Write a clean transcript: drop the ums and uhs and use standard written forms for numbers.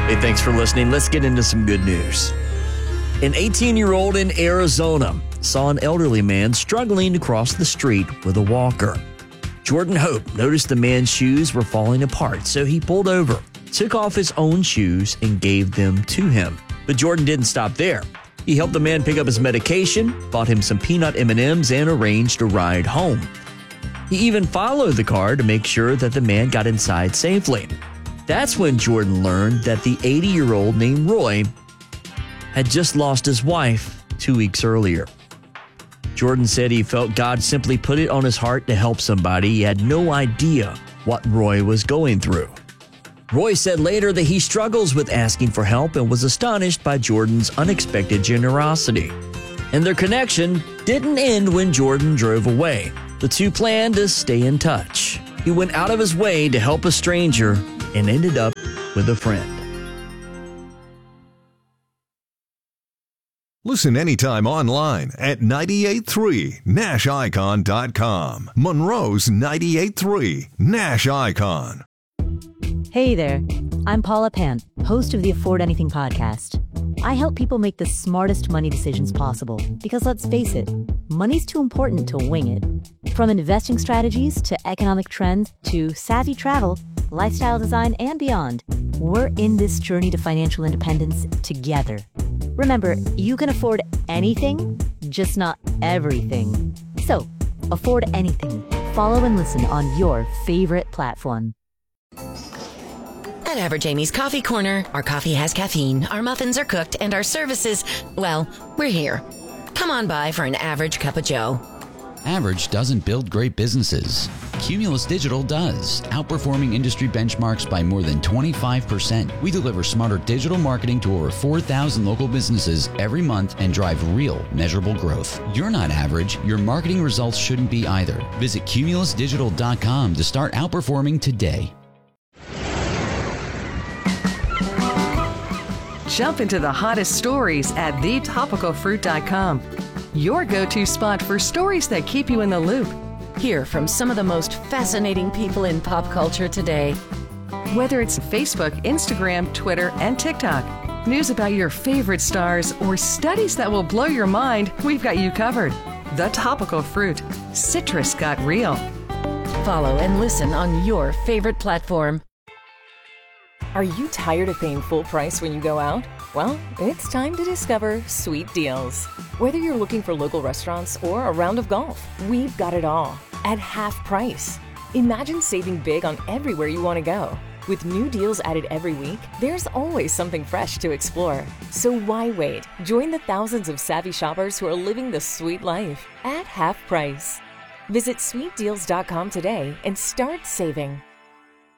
Hey, thanks for listening. Let's get into some good news. An 18-year-old in Arizona saw an elderly man struggling to cross the street with a walker. Jordan Hope noticed the man's shoes were falling apart, so he pulled over, took off his own shoes, and gave them to him. But Jordan didn't stop there. He helped the man pick up his medication, bought him some peanut M&Ms, and arranged a ride home. He even followed the car to make sure that the man got inside safely. That's when Jordan learned that the 80-year-old named Roy had just lost his wife 2 weeks earlier. Jordan said he felt God simply put it on his heart to help somebody. He had no idea what Roy was going through. Roy said later that he struggles with asking for help and was astonished by Jordan's unexpected generosity. And their connection didn't end when Jordan drove away. The two planned to stay in touch. He went out of his way to help a stranger and ended up with a friend. Listen anytime online at 98.3NashIcon.com. Monroe's 98.3 Nash Icon. Hey there, I'm Paula Pant, host of the Afford Anything podcast. I help people make the smartest money decisions possible because let's face it, money's too important to wing it. From investing strategies to economic trends to savvy travel, lifestyle design, and beyond, we're in this journey to financial independence together. Remember, you can afford anything, just not everything. So, afford anything. Follow and listen on your favorite platform. At Average Amy's Coffee Corner, our coffee has caffeine, our muffins are cooked, and our services, well, we're here. Come on by for an average cup of joe. Average doesn't build great businesses. Cumulus Digital does, outperforming industry benchmarks by more than 25%. We deliver smarter digital marketing to over 4,000 local businesses every month and drive real, measurable growth. You're not average. Your marketing results shouldn't be either. Visit cumulusdigital.com to start outperforming today. Jump into the hottest stories at thetopicalfruit.com. Your go-to spot for stories that keep you in the loop. Hear from some of the most fascinating people in pop culture today. Whether it's Facebook, Instagram, Twitter, and TikTok, news about your favorite stars, or studies that will blow your mind, we've got you covered. The Topical Fruit. Citrus got real. Follow and listen on your favorite platform. Are you tired of paying full price when you go out? Well, it's time to discover Sweet Deals. Whether you're looking for local restaurants or a round of golf, we've got it all at half price. Imagine saving big on everywhere you want to go. With new deals added every week, there's always something fresh to explore. So why wait? Join the thousands of savvy shoppers who are living the sweet life at half price. Visit sweetdeals.com today and start saving.